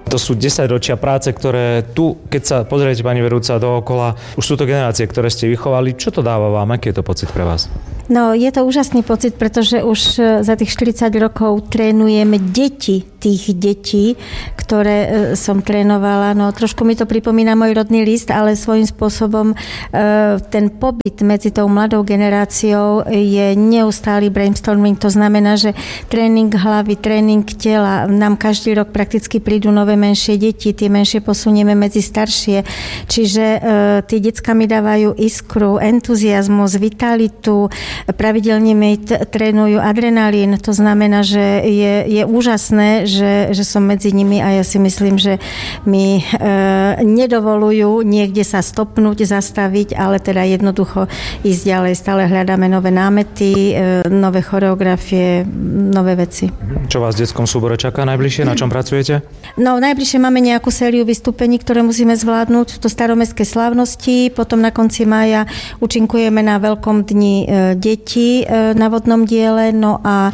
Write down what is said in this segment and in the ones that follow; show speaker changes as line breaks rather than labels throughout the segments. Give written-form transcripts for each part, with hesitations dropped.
To sú 10 ročia práce, ktoré tu, keď sa pozriete, pani vedúca, dookola, už sú to generácie, ktoré ste vychovali. Čo to dáva vám? Aký je to pocit pre vás?
No, je to úžasný pocit, pretože už za tých 40 rokov trénujeme deti tých detí, ktoré som trénovala. No, trošku mi to pripomína môj rodný list, ale svojím spôsobom ten pobyt medzi tou mladou generáciou je neustály brainstorming. To znamená, že tréning hlavy, tréning tela. Nám každý rok prakticky prídu nové menšie deti, tie menšie posunieme medzi staršie. Čiže tie decká mi dávajú iskru, entuziazmus, vitalitu, pravidelne mi trénujú adrenalín. To znamená, že je úžasné, že som medzi nimi a ja si myslím, že mi nedovolujú niekde sa stopnúť, zastaviť, ale teda jednoducho ísť ďalej. Stále hľadáme nové námety, nové choreografie, nové veci.
Čo vás v detskom súbore čaká najbližšie? Na čom pracujete?
No, najbližšie máme nejakú sériu vystúpení, ktoré musíme zvládnuť. To staromestské slávnosti, potom na konci mája účinkujeme na Veľkom dni detí na vodnom diele, no a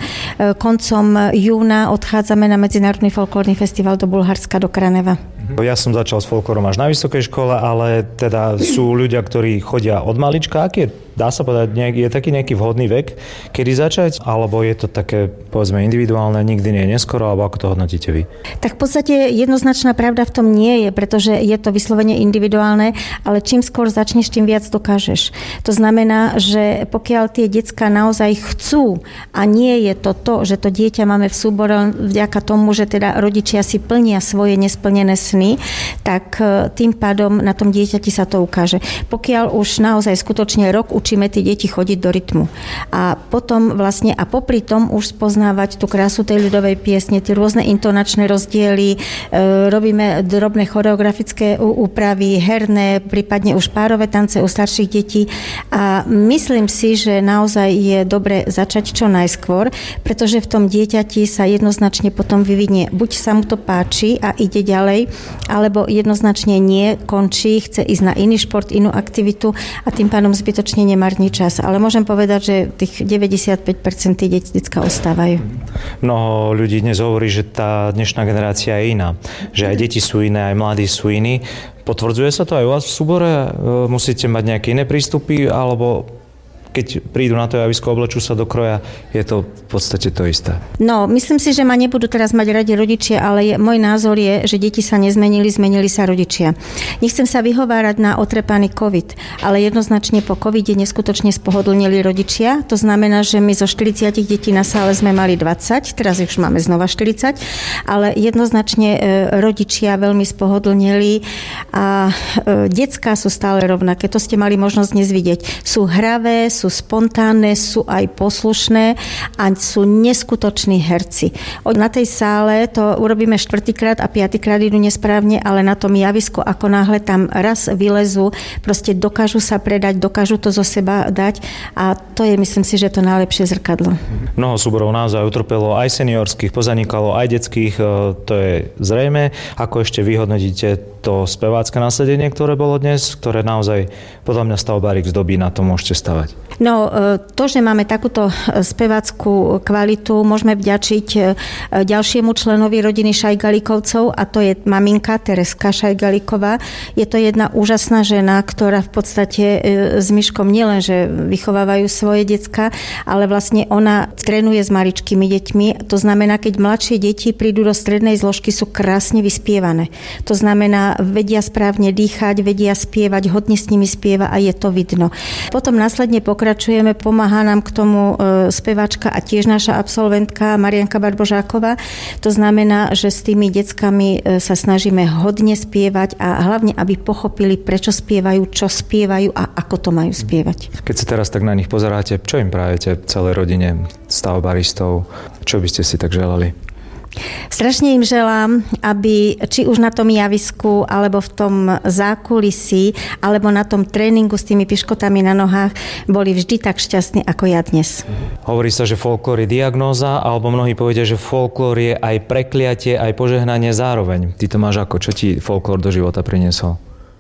koncom júna odchádzame na Medzinárodný folklórny festival do Bulharska, do Kraneva.
Ja som začal s folklórom až na vysokej škole, ale teda sú ľudia, ktorí chodia od malička. Aký je, dá sa povedať, je taký nejaký vhodný vek, kedy začať? Alebo je to také, povedzme, individuálne, nikdy nie je neskoro, alebo ako to hodnotíte vy?
Tak v podstate jednoznačná pravda v tom nie je, pretože je to vyslovene individuálne, ale čím skôr začneš, tým viac dokážeš. To znamená, že pokiaľ tie decká naozaj chcú a nie je to, že to dieťa máme v súbore vďaka tomu, že teda rodičia si plnia svoje nesplnené sny, tak tým pádom na tom dieťati sa to ukáže. Pokiaľ už naozaj skutočne rok učíme tie deti chodiť do rytmu. A potom vlastne a popri tom už spoznávať tú krásu tej ľudovej piesne, tie rôzne intonačné rozdiely, robíme drobné choreografické úpravy, herné, prípadne už párové tance u starších detí a myslím si, že naozaj je dobre začať čo najskôr, pretože v tom dieťati sa jednoznačne potom vyvinie, buď sa mu to páči a ide ďalej, alebo jednoznačne nie, končí, chce ísť na iný šport, inú aktivitu a tým pádom zbytočne nemarní čas. Ale môžem povedať, že tých 95% tí decká ostávajú.
Mnoho ľudí dnes hovorí, že tá dnešná generácia je iná. Že aj deti sú iné, aj mladí sú iní. Potvrdzuje sa to aj u vás v súbore? Musíte mať nejaké iné prístupy, alebo keď prídu na to javisko, oblečú sa do kroja, je to v podstate to isté.
No, myslím si, že ma nebudú teraz mať radi rodičia, ale môj názor je, že deti sa nezmenili, zmenili sa rodičia. Nechcem sa vyhovárať na otrepaný COVID, ale jednoznačne po covide neskutočne spohodlnili rodičia. To znamená, že my zo 40 detí na sále sme mali 20, teraz už máme znova 40, ale jednoznačne rodičia veľmi spohodlnili a decká sú stále rovnaké. To ste mali možnosť dnes vidieť. Sú hravé, sú spontánne, sú aj poslušné a sú neskutoční herci. Na tej sále to urobíme 4-krát a 5-krát idú nesprávne, ale na tom javisku, ako náhle tam raz vylezú, proste dokážu sa predať, dokážu to zo seba dať a to je, myslím si, že to najlepšie zrkadlo.
Mnoho súborov naozaj utrpelo, aj seniorských, pozanikalo, aj detských, to je zrejme. Ako ešte vyhodnotíte to spevácké nasadenie, ktoré bolo dnes, ktoré naozaj podľa mňa stavbárik zdobí, na to môžete stavať?
No, to, že máme takúto speváckú kvalitu, môžeme vďačiť ďalšiemu členovi rodiny Šajgalíkovcov a to je maminka Tereska Šajgalíková. Je to jedna úžasná žena, ktorá v podstate s Myškom nielenže vychovávajú svoje decka, ale vlastne ona trénuje s maličkými deťmi. To znamená, keď mladšie deti prídu do strednej zložky, sú krásne vyspievané. To znamená, vedia správne dýchať, vedia spievať, hodne s nimi spieva a je to vidno. Potom následne pokračujeme, pomáha nám k tomu speváčka a tiež naša absolventka Marianka Barbožáková. To znamená, že s tými deckami sa snažíme hodne spievať a hlavne, aby pochopili, prečo spievajú, čo spievajú a ako to majú spievať.
Keď sa teraz tak na nich pozeráte, čo im prajete celej rodine stavbaristov? Čo by ste si tak želali?
Strašne im želám, aby či už na tom javisku, alebo v tom zákulisí, alebo na tom tréningu s tými piškotami na nohách boli vždy tak šťastní, ako ja dnes.
Hovorí sa, že folklór je diagnóza, alebo mnohí povedia, že folklór je aj prekliatie, aj požehnanie zároveň. Ty to máš ako? Čo ti folklór do života priniesol?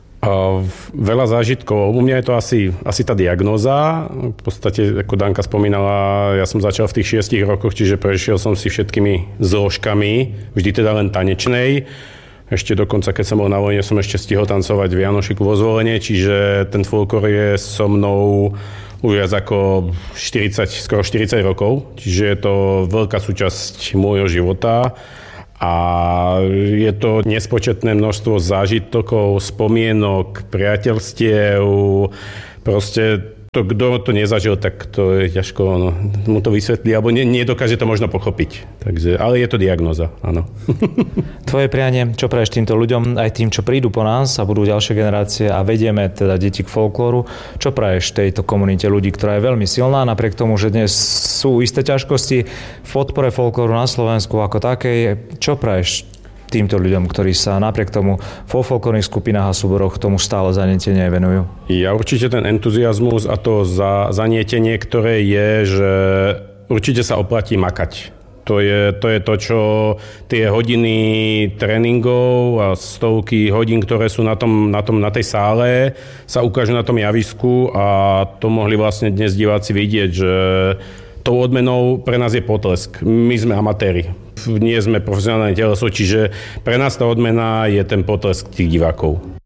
Veľa zážitkov. U mňa je to asi tá diagnóza. V podstate, ako Danka spomínala, ja som začal v tých 6 rokoch, čiže prešiel som si všetkými zložkami, vždy teda len tanečnej. Ešte dokonca, keď som bol na vojne, som ešte stihol tancovať v Janošiku vo Zvolenie, čiže ten folklor je so mnou už viac ako 40, skoro 40 rokov, čiže je to veľká súčasť môjho života a je to nespočetné množstvo zážitkov, spomienok, priateľstiev, proste to, kto to nezažil, tak to je ťažko mu to vysvetlí, alebo nedokáže to možno pochopiť. Takže, ale je to diagnóza, áno.
Tvoje prianie, čo praješ týmto ľuďom, aj tým, čo prídu po nás a budú ďalšie generácie a vedieme teda deti k folklóru, čo praješ tejto komunite ľudí, ktorá je veľmi silná, napriek tomu, že dnes sú isté ťažkosti v podpore folklóru na Slovensku ako takej, čo praješ týmto ľuďom, ktorí sa napriek tomu vo folklórnych skupinách a súboroch tomu stále zanietenie venujú?
Ja určite ten entuziasmus a to zanietenie, ktoré je, že určite sa oplatí makať. To je to, čo tie hodiny tréningov a stovky hodín, ktoré sú na tej sále, sa ukážu na tom javisku a to mohli vlastne dnes diváci vidieť, že tou odmenou pre nás je potlesk. My sme amatéri. Nie sme profesionálne teleso, čiže pre nás tá odmena je ten potlesk tých divákov.